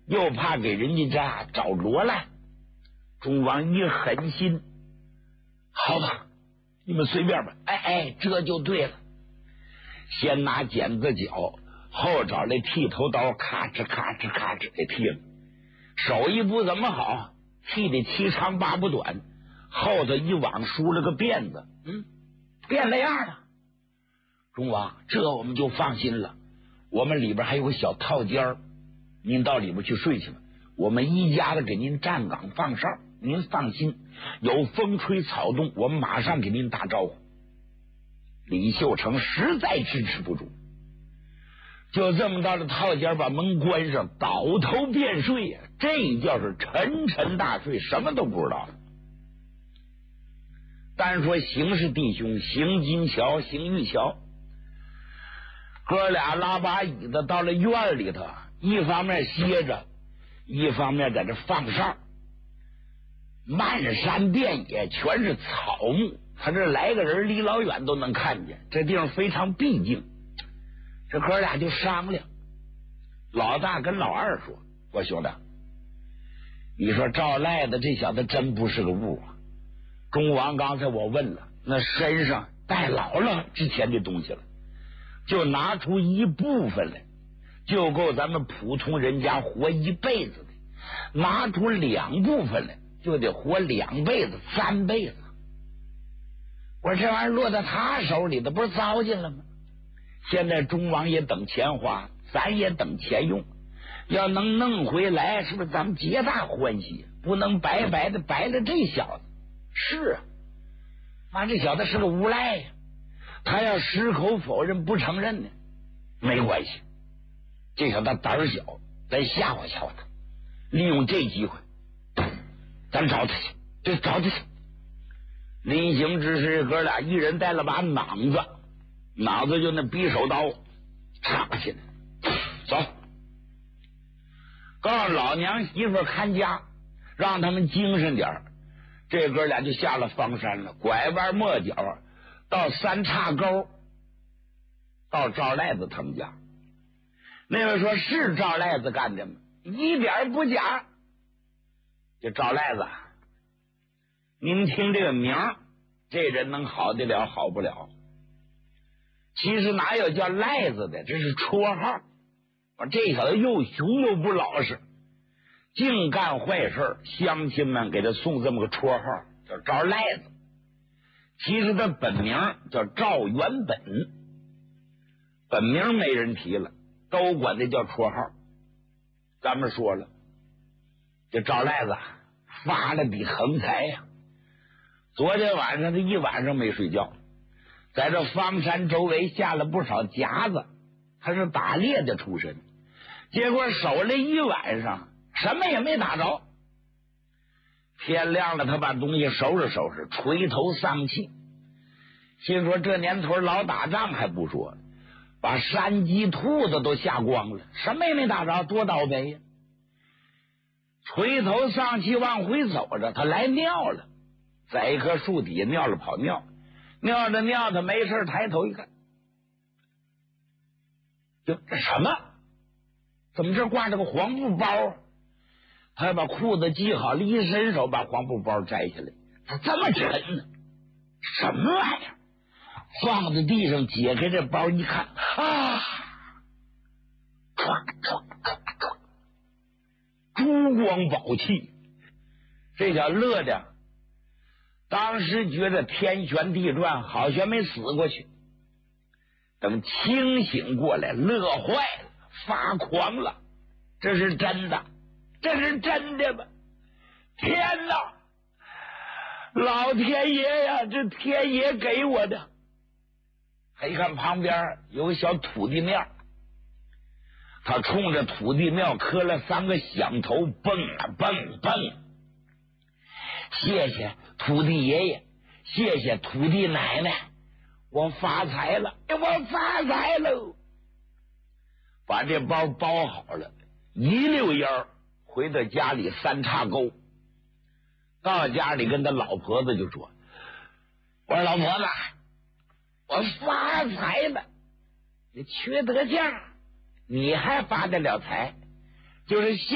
又怕给人家这找罗烂。钟王一狠心，好吧，你们随便吧。这就对了。先拿剪子脚，后找来剃头刀，咔哧咔哧咔哧给剃了。手艺不怎么好，剃得七长八不短，后头一网梳了个辫子，变了样了。钟王，这我们就放心了。我们里边还有个小套间，您到里边去睡去吧。我们一家子给您站岗放哨，您放心，有风吹草动，我们马上给您打招呼。李秀成实在支持不住，就这么到了套间，把门关上，倒头便睡呀。这一觉是沉沉大睡，什么都不知道。单说邢氏弟兄，邢金桥、邢玉桥，哥俩拉把椅子到了院里头，一方面歇着，一方面在这放哨。漫山遍野全是草木，他这来个人离老远都能看见，这地方非常僻静。这哥俩就商量，老大跟老二说：“我兄弟，你说赵赖子这小子真不是个物啊！钟王刚才我问了，那身上带老了之前的东西了，就拿出一部分来，就够咱们普通人家活一辈子的；拿出2部分来，就得活2辈子、3辈子。我说这玩意儿落到他手里的，不是糟践了吗？现在钟王也等钱花，咱也等钱用，要能弄回来，是不是咱们皆大欢喜？不能白白的白了这小子。是啊，妈，这小子是个无赖呀！他要矢口否认不承认呢，没关系，这小子胆儿小，咱吓唬吓唬他，利用这机会，咱找他去，对，找他去。临行之时，哥俩一人带了把榔子，榔子就那匕首刀，插起来，走。告诉老娘媳妇看家，让他们精神点儿。这哥俩就下了方山了，拐弯抹角到三岔沟，到赵赖子他们家。那位说是赵赖子干的吗？一点不假。这赵赖子，您听这个名，这人能好得了好不了。其实哪有叫赖子的，这是绰号。这小子又熊又不老实，净干坏事，乡亲们给他送这么个绰号，叫赵赖子。其实他本名叫赵元本，本名没人提了，都管他叫绰号。咱们说了，这赵赖子发了笔横财呀！昨天晚上他一晚上没睡觉，在这方山周围下了不少夹子。他是打猎的出身，结果守了一晚上，什么也没打着。天亮了，他把东西收拾收拾，垂头丧气，心说这年头老打仗还不说，把山鸡兔子都吓光了，什么也没打着，多倒霉呀！垂头丧气往回走着，他来尿了，在一棵树底下尿了泡尿，尿着尿着没事，抬头一看，就这什么？怎么这挂着个黄布包啊？他把裤子系好了，一伸手把黄布包摘下来，他这么沉呢？什么玩意儿？放在地上，解开这包一看，啊！唰唰唰唰，珠光宝气，这小乐的，当时觉得天旋地转，好像没死过去。等清醒过来，乐坏了，发狂了。这是真的，这是真的吗？天哪！老天爷呀，这天爷给我的。他一看旁边有个小土地庙，他冲着土地庙磕了3个响头，蹦啊蹦蹦。谢谢土地爷爷，谢谢土地奶奶，我发财了，我发财了。把这包包好了，一溜烟儿回到家里三岔沟。到家里跟他老婆子就说：“我说老婆子，我发财了，你缺德价，你还发得了财？就是